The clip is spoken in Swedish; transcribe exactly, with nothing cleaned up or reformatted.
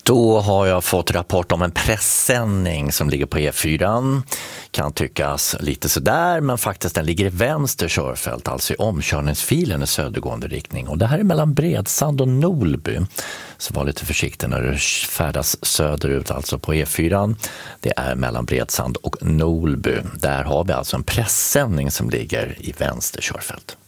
Då har jag fått rapport om en pressändning som ligger på E fyra. Kan tyckas lite sådär, men faktiskt den ligger i vänster körfält, alltså i omkörningsfilen i södergående riktning. Och det här är mellan Bredsand och Nolby. Så var lite försiktig när du färdas söderut, alltså på E fyra. Det är mellan Bredsand och Nolby. Där har vi alltså en pressändning som ligger i vänster körfält.